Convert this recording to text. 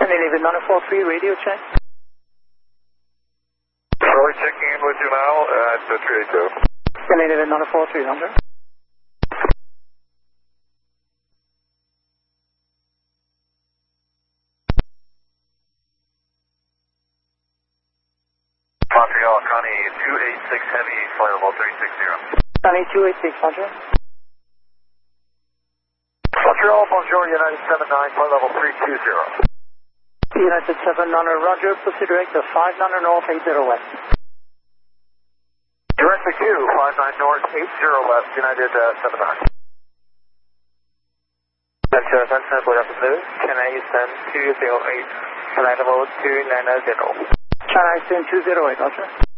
11 943 radio check. Charlie checking in with you now at 382. 11 943, Roger. Montreal, Connie 286 Heavy, flight level 360. Connie 286, Roger. Montreal, bonjour, United 79, flight level 320. United 7 Niner, Roger. Proceed direct to 59 North, 80 West. Direct to Q, 59 North, 80 West, United 79. Center, good afternoon. China Eastern 208, flight level 290. China Eastern 208, Roger.